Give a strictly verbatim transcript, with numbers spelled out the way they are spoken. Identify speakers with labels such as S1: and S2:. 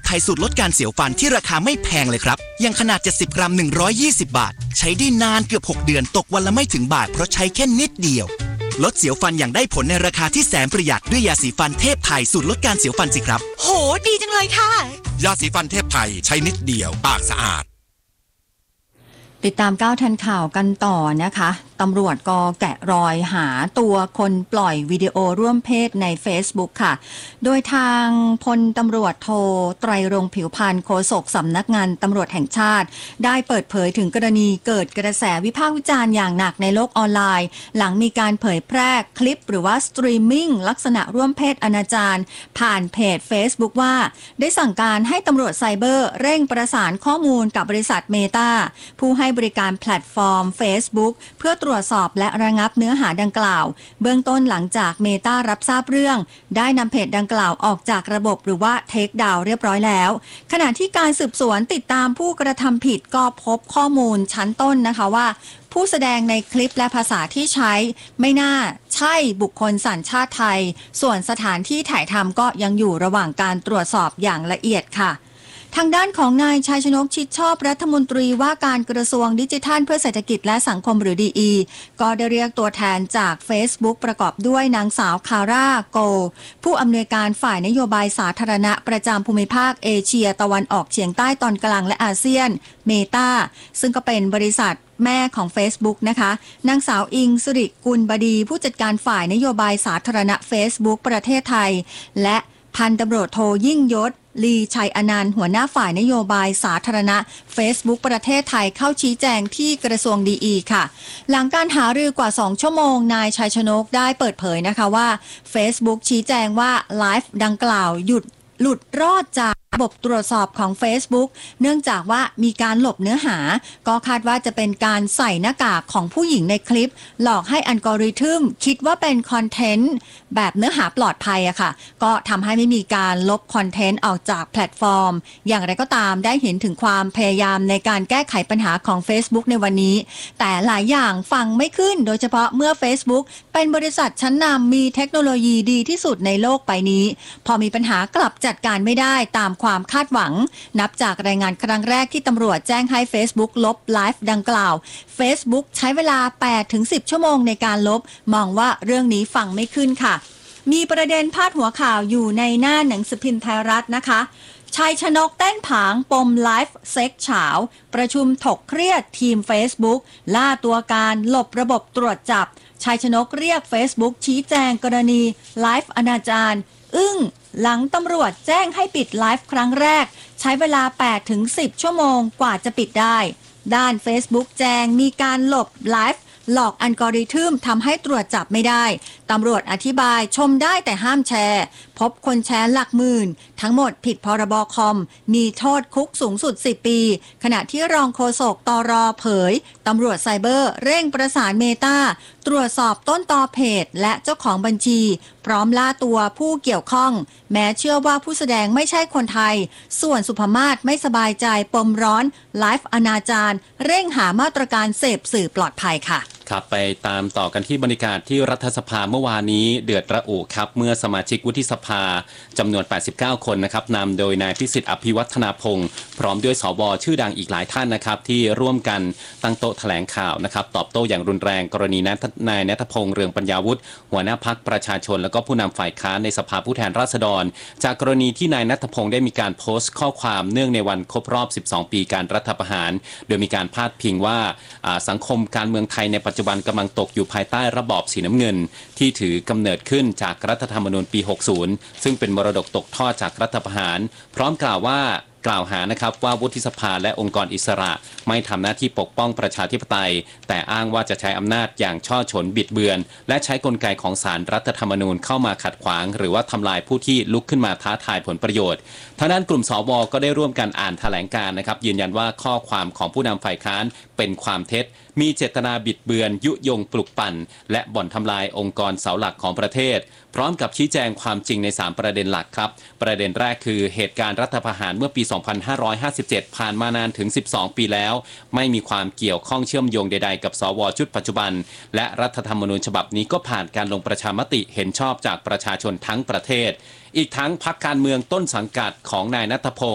S1: ไทยสูตรลดการเสียวฟันที่ราคาไม่แพงเลยครับอย่างขนาดเจ็ดสิบกรัมหนึ่งร้อยยี่สิบบาทใช้ได้นานเกือบหกเดือนตกวันละไม่ถึงบาทเพราะใช้แค่นิดเดียวลดเสียวฟันอย่างได้ผลในราคาที่แสนประหยัดด้วยยาสีฟันเทพไทยสูตรลดการเสียวฟันสิครับ
S2: โหดีจังเลยค่ะ
S3: ยาสีฟันเทพไทยใช้นิดเดียวปากสะอาด
S4: ติดตามก้าวทันข่าวกันต่อนะคะตำรวจก็แกะรอยหาตัวคนปล่อยวิดีโอร่วมเพศใน Facebook ค่ะโดยทางพลตำรวจโทไตรรงค์ผิวพรรณโฆษกสำนักงานตำรวจแห่งชาติได้เปิดเผยถึงกรณีเกิดกระแสวิพากษ์วิจารณ์อย่างหนักในโลกออนไลน์หลังมีการเผยแพร่คลิปหรือว่าสตรีมมิ่งลักษณะร่วมเพศอนาจารผ่านเพจ Facebook ว่าได้สั่งการให้ตำรวจไซเบอร์เร่งประสานข้อมูลกับบริษัทเมตาผู้ให้บริการแพลตฟอร์ม Facebook เพื่อตรวจสอบและระงับเนื้อหาดังกล่าวเบื้องต้นหลังจากเมตารับทราบเรื่องได้นำเพจดังกล่าวออกจากระบบหรือว่าเทคดาวน์เรียบร้อยแล้วขณะที่การสืบสวนติดตามผู้กระทำผิดก็พบข้อมูลชั้นต้นนะคะว่าผู้แสดงในคลิปและภาษาที่ใช้ไม่น่าใช่บุคคลสัญชาติไทยส่วนสถานที่ถ่ายทำก็ยังอยู่ระหว่างการตรวจสอบอย่างละเอียดค่ะทางด้านของนายชัยชนกชิดชอบรัฐมนตรีว่าการกระทรวงดิจิทัลเพื่อเศรษฐกิจและสังคมหรือ ดี อี ก็ได้เรียกตัวแทนจาก Facebook ประกอบด้วยนางสาวคาร่าโกผู้อำนวยการฝ่ายนโยบายสาธารณะประจำภูมิภาคเอเชียตะวันออกเฉียงใต้ตอนกลางและอาเซียนเมตาซึ่งก็เป็นบริษัทแม่ของ Facebook นะคะนางสาวอิงสิริกุลบดีผู้จัดการฝ่ายนโยบายสาธารณะ Facebook ประเทศไทยและพันตำรวจโทยิ่งยศลีชัยอนันต์หัวหน้าฝ่ายนโยบายสาธารณะ Facebook ประเทศไทยเข้าชี้แจงที่กระทรวง ดี อี ค่ะหลังการหารือกว่าสองชั่วโมงนายชัยชนกได้เปิดเผยนะคะว่า Facebook ชี้แจงว่าไลฟ์ดังกล่าวหยุดหลุดรอดจากระบบตรวจสอบของ Facebook เนื่องจากว่ามีการหลบเนื้อหาก็คาดว่าจะเป็นการใส่หน้ากากของผู้หญิงในคลิปหลอกให้อัลกอริทึมคิดว่าเป็นคอนเทนต์แบบเนื้อหาปลอดภัยอะค่ะก็ทำให้ไม่มีการลบคอนเทนต์ออกจากแพลตฟอร์มอย่างไรก็ตามได้เห็นถึงความพยายามในการแก้ไขปัญหาของ Facebook ในวันนี้แต่หลายอย่างฟังไม่ขึ้นโดยเฉพาะเมื่อ Facebook เป็นบริษัทชั้นนำมีเทคโนโลยีดีที่สุดในโลกใบนี้พอมีปัญหากลับจัดการไม่ได้ตามความคาดหวังนับจากรายงานครั้งแรกที่ตำรวจแจ้งให้ Facebook ลบไลฟ์ดังกล่าว Facebook ใช้เวลา แปดถึงสิบ ชั่วโมงในการลบมองว่าเรื่องนี้ฟังไม่ขึ้นค่ะมีประเด็นพาดหัวข่าวอยู่ในหน้าหนังสือพิมพ์ไทยรัฐนะคะชัยชนกเต้นผางปมไลฟ์เซ็กเฉาประชุมถกเครียดทีม Facebook ล่าตัวการหลบระบบตรวจจับชัยชนกเรียก Facebook ชี้แจงกรณีไลฟ์อนาจารอึ้งหลังตำรวจแจ้งให้ปิดไลฟ์ครั้งแรกใช้เวลา แปดถึงสิบ ชั่วโมงกว่าจะปิดได้ด้าน Facebook แจ้งมีการหลบไลฟ์หลอกอัลกอริทึมทำให้ตรวจจับไม่ได้ตำรวจอธิบายชมได้แต่ห้ามแชร์พบคนแชร์หลักหมื่นทั้งหมดผิดพรบคอมมีโทษคุกสูงสุดสิบปีขณะที่รองโฆษกตรเผยตำรวจไซเบอร์เร่งประสานเมตาตรวจสอบต้นตอเพจและเจ้าของบัญชีพร้อมล่าตัวผู้เกี่ยวข้องแม้เชื่อว่าผู้แสดงไม่ใช่คนไทยส่วนสุภมาศไม่สบายใจปมร้อนไลฟ์อนาจารเร่งหามาตรการเสพสื่อปลอดภัยค่ะ
S5: ครับไปตามต่อกันที่บรรยากาศที่รัฐสภาเมื่อวานนี้เดือดระอุครับเมื่อสมาชิกวุฒิสภาจำนวนแปดสิบเก้าคนนะครับนำโดยนายพิสิทธิ์อภิวัฒนาพงศ์พร้อมด้วยสวชื่อดังอีกหลายท่านนะครับที่ร่วมกันตั้งโต๊ะแถลงข่าวนะครับตอบโต้อย่างรุนแรงกรณีนายณัฐพงศ์เรืองปัญญาวุฒิหัวหน้าพรรคประชาชนและก็ผู้นำฝ่ายค้านในสภาผู้แทนราษฎรจากกรณีที่นายณัฐพงศ์ได้มีการโพสต์ข้อความเนื่องในวันครบรอบสิบสองปีการรัฐประหารโดยมีการพาดพิงว่าสังคมการเมืองไทยในปัจจุบันกำลังตกอยู่ภายใต้ระบอบสีน้ำเงินที่ถือกำเนิดขึ้นจากรัฐธรรมนูญปี หกสิบ ซึ่งเป็นมรดกตกทอดจากรัฐประหารพร้อมกล่าวว่ากล่าวหานะครับว่าวุฒิสภาและองค์กรอิสระไม่ทำหน้าที่ปกป้องประชาธิปไตยแต่อ้างว่าจะใช้อำนาจอย่างช่อฉนบิดเบือนและใช้กลไกของศาลรรัฐธรรมนูญเข้ามาขัดขวางหรือว่าทำลายผู้ที่ลุกขึ้นมาท้าทายผลประโยชน์ทางด้านกลุ่มสวก็ได้ร่วมกันอ่านแถลงการณ์นะครับยืนยันว่าข้อความของผู้นำฝ่ายค้านเป็นความเท็จมีเจตนาบิดเบือนยุยงปลุกปั่นและบ่อนทำลายองค์กรเสาหลักของประเทศพร้อมกับชี้แจงความจริงในสามประเด็นหลักครับประเด็นแรกคือเหตุการณ์รัฐประหารเมื่อปี สองพันห้าร้อยห้าสิบเจ็ด ผ่านมานานถึงสิบสองปีแล้วไม่มีความเกี่ยวข้องเชื่อมโยงใดๆกับสวชุดปัจจุบันและรัฐธรรมนูญฉบับนี้ก็ผ่านการลงประชามติเห็นชอบจากประชาชนทั้งประเทศอีกทั้งพรรคการเมืองต้นสังกัดของนายณัฐพงศ์